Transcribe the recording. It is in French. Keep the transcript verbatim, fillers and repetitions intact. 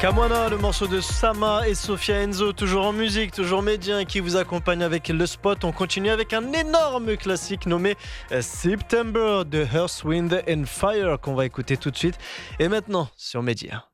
Kamwana, le morceau de Sama et Sofia Enzo, toujours en musique, toujours médien, qui vous accompagne avec le spot. On continue avec un énorme classique nommé September de Earth, Wind and Fire qu'on va écouter tout de suite. Et maintenant sur Média.